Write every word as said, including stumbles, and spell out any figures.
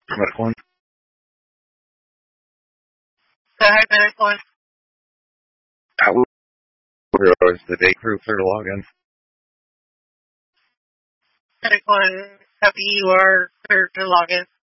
Medical one. So hi, medical one. How is the day crew clear to log in? Medical one, copy, you are clear to log in.